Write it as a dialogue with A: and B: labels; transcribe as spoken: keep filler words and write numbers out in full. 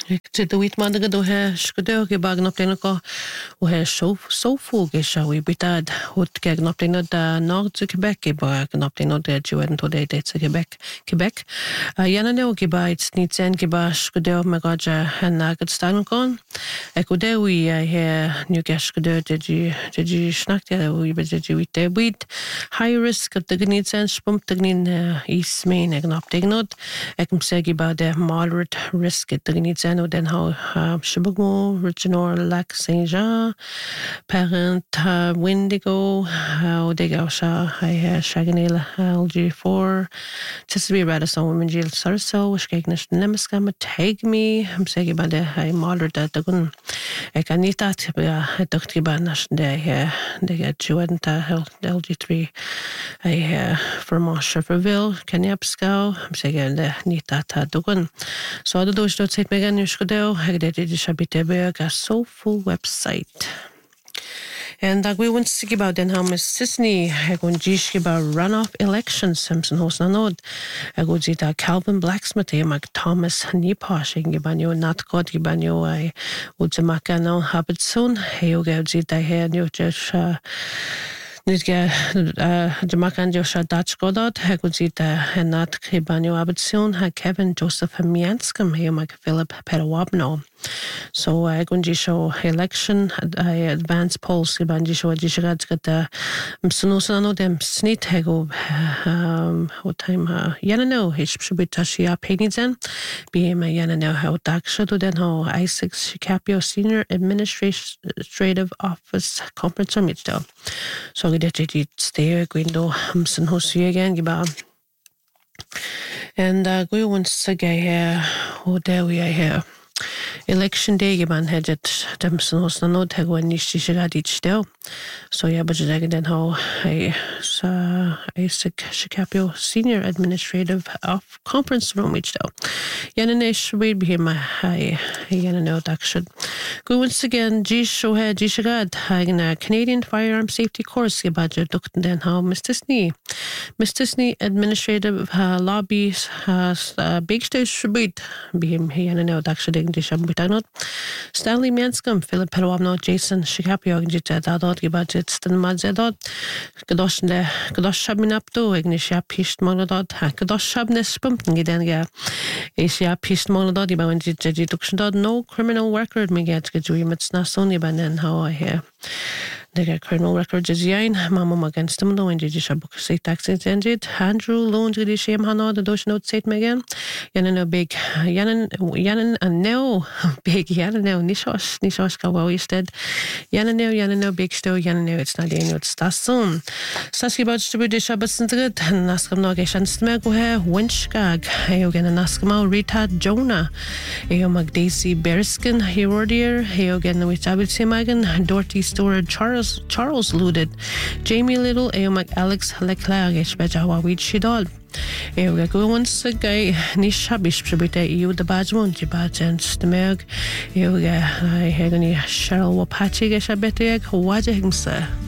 A: Ik zit de wit maanden do he schudeur ge bag napten ko o he so so fuge show we bitad hot ke napten da nord to Quebec ge bag napten de juend to de to Quebec Quebec yana ne ge ba it's nit sen ge ba schudeur me gaja han nagad stan kon ek o de we he new gas schudeur de ju de ju snakt ja we be de ju de bit high risk of the nit sen spump de nin is main ek napten not ek mse ge ba de moderate risk de nit sen og den har uh, Chibago, Richinor, Lac Saint-Jean, Parent, uh, Windigo, uh, og det er også uh, Shaganil, L G four, Tisby, Radisson, Women Jill Sarso, og skal ikke næsten nemme skamme, Take Me, jeg sier bare det, jeg maler det, det kun, jeg kan ikke at jeg døgtig bare næsten det, det er tjueden til L G three, jeg Vermont, Shefferville, Kenyappskau, jeg sier det, ikke at det kun, så det er stort sett meg en Skudeo, jeg det det Shabitebeg a soulful website. And uh, we want to speak about den her med Sisney, jeg går gisk about runoff elections, Simpson hos nanod. Jeg går dit Calvin Blacksmith, jeg mag Thomas Niposh, jeg gibanyo not god gibanyo ay udzemakano habitsun, jeg går dit her nu just Nu ska Jamaican Joshua Dutch Goddard, här går det en natt kribanyo abitsion, här Kevin Joseph Mianskum, här mag Philip Perawabno. So jag går show election, I advance polls, jag går show jag ska ta msunosano dem snit, här går what time, jag know, jag ska byta sig penisen, be med jag know how dagsha då den har Isaac Shikapio Senior Administrative Office Conference Room då. Så det är det steg window hamsen hos ju igen giba. And uh, we want to get here, oh there we are here. Election day giban hedget demsen hos na nod hego nishi shiradit still. So yeah, but jag den how I sa Isaac Shikapio Senior Administrative of Conference Room each though. Yananish read be my hi yanano dakshud. Go once again G show head G shigad hagna Canadian Firearm Safety Course gibadja dukten den how Mister Snee. Mister Snee Administrative uh, Lobbies has uh, big stage shubit be him yanano dakshud Shambutanot. Stanley Manscom, Philip Perawabno, Jason Shikapio, Jita Dadot, Gibajit, Stan Madzedot, Kadosh de Kadosh Shabinapto, Ignitia Pisht Monodot, Kadosh Shabnes Pumpkin Gidenga, Asia Pisht Monodot, Iban Jitukshadot, no criminal record, Migat Gajuimits Nasoni Banen, how I hear. The criminal record is yain, Mamma against them, no, and Jidisha book say taxes ended. Andrew Loan Jidisham Hano, the Dosh note said Megan. Yanan big Yanan Yanan and no big Yanan Nishosh Nishosh Kawa instead. Yanan Yanan big still Yanan it's not in it's Tassun. Saski about to be Dishabasant, Naskam Nogashan Smego hair, Winchgag, Eogan and Naskamo, Rita Jonah, Eomag Daisy Bearskin, Herodier, Eogan with Abitimagan, Dorothy Storage Charles. Charles Luded, Jamie Little, Eomac Alex Leclerc, Bejawa Weed Shidol. Eoga go once a guy, Nisha Bishpibita, you the Bajmon, Jibajan, Stemeg, Eoga, I had any Cheryl Wapachi, Geshabetiak, Wajahimsa.